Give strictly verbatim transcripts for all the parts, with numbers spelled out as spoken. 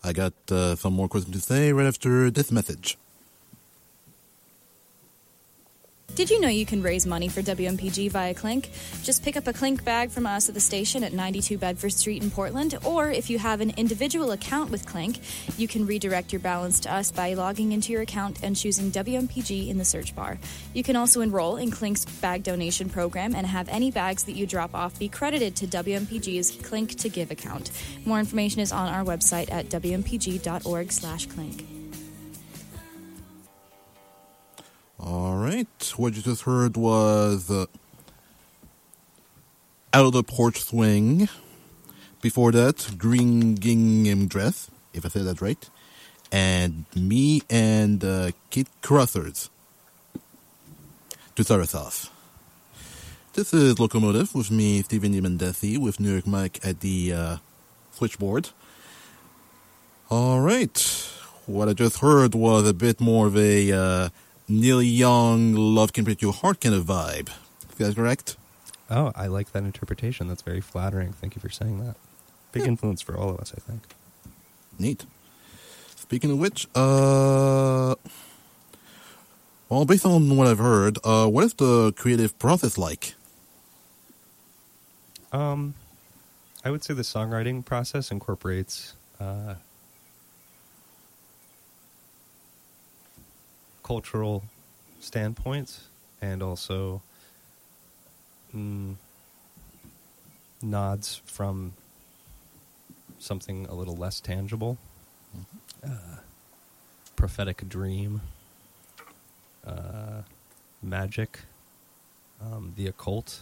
I got uh, some more questions to say right after this message. Did you know you can raise money for W M P G via Clink? Just pick up a Clink bag from us at the station at ninety-two Bedford Street in Portland, or if you have an individual account with Clink, you can redirect your balance to us by logging into your account and choosing W M P G in the search bar. You can also enroll in Clink's bag donation program and have any bags that you drop off be credited to W M P G's Clink to Give account. More information is on our website at w m p g dot org slash clink. All right. What you just heard was uh, Out of the Porch Swing. Before that, Green Gingham Dress, if I said that right. And Me and uh, Kate Crothers to start us off. This is Locomotive with me, Stephen Mendesi, with New York Mike at the uh, switchboard. All right. What I just heard was a bit more of a... Uh, Neil Young, Love Can Break Your Heart kind of vibe. Is that correct? Oh, I like that interpretation. That's very flattering. Thank you for saying that. Big yeah. influence for all of us, I think. Neat. Speaking of which, uh, well, based on what I've heard, uh, what is the creative process like? Um, I would say the songwriting process incorporates uh, cultural standpoints and also mm, nods from something a little less tangible, mm-hmm. uh, prophetic dream, uh, magic, um, the occult.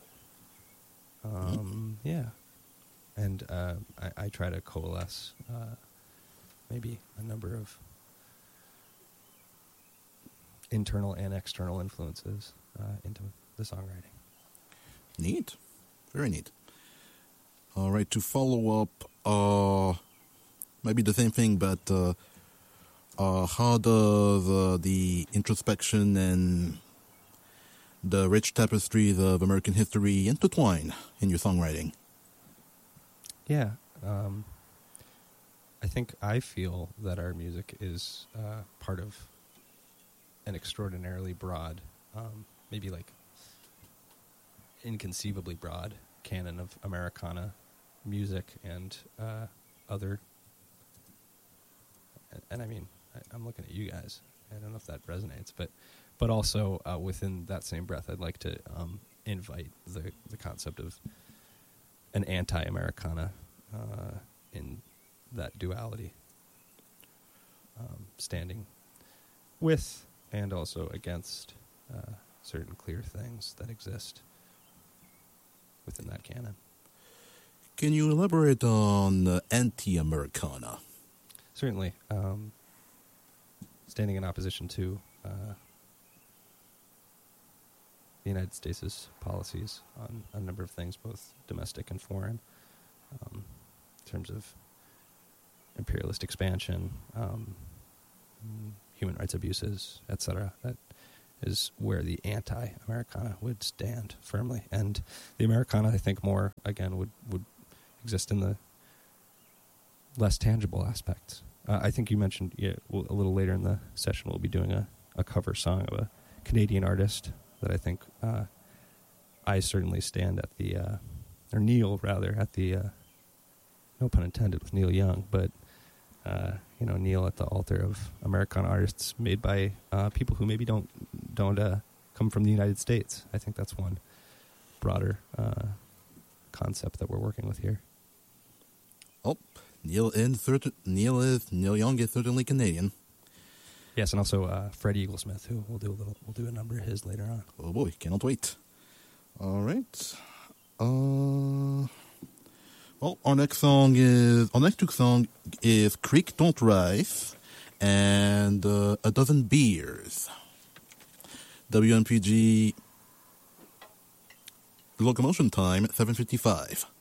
Um, mm-hmm. Yeah, and uh, I, I try to coalesce uh, maybe a number of internal and external influences uh, into the songwriting. Neat. Very neat. All right, to follow up, uh, maybe the same thing, but uh, uh, how does uh, the introspection and the rich tapestries of American history intertwine in your songwriting? Yeah. Um, I think I feel that our music is uh, part of an extraordinarily broad, um, maybe like inconceivably broad canon of Americana music and uh, other. And, and I mean, I, I'm looking at you guys. I don't know if that resonates, but but also uh, within that same breath, I'd like to um, invite the the concept of an anti-Americana uh, in that duality, um, standing with and also against uh, certain clear things that exist within that canon. Can you elaborate on uh, anti-Americana? Certainly. Um, standing in opposition to uh, the United States' policies on a number of things, both domestic and foreign, um, in terms of imperialist expansion, um, human rights abuses, et cetera. That is where the anti-Americana would stand firmly. And the Americana, I think, more, again, would, would exist in the less tangible aspects. Uh, I think you mentioned yeah, we'll, a little later in the session we'll be doing a, a cover song of a Canadian artist that I think uh, I certainly stand at the, uh, or kneel, rather, at the, uh, no pun intended with Neil Young, but Uh, you know, kneel at the altar of Americana artists made by uh, people who maybe don't don't uh, come from the United States. I think that's one broader uh, concept that we're working with here. Oh, Neil is certain, Neil is Neil Young is certainly Canadian. Yes, and also uh, Fred Eaglesmith, who we'll do a little, we'll do a number of his later on. Oh boy, cannot wait. All right. Uh. Well, our next song is, our next two song is Creek Don't Rise and uh, A Dozen Beers. W M P G locomotion time, seven fifty-five.